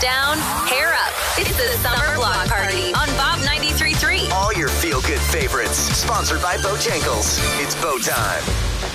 down, hair up. It's the Summer Block Party on Bob 93.3. All your feel-good favorites. Sponsored by Bojangles. It's Bo time.